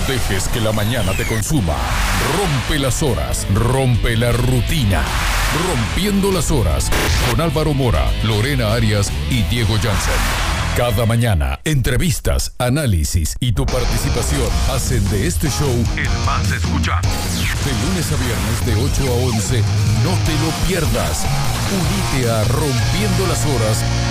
dejes que la mañana te consuma. Rompe las horas, rompe la rutina. Rompiendo las horas con Álvaro Mora, Lorena Arias y Diego Jansen. Cada mañana, entrevistas, análisis y tu participación hacen de este show el más escuchado. De lunes a viernes de 8 a 11, no te lo pierdas. Unite a Rompiendo las Horas